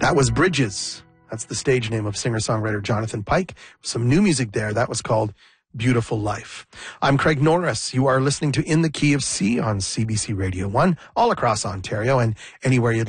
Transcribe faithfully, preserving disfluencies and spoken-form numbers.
That was Bridges. That's the stage name of singer-songwriter Jonathan Pike. Some new music there. That was called Beautiful Life. I'm Craig Norris. You are listening to In the Key of C on C B C Radio one, all across Ontario and anywhere you'd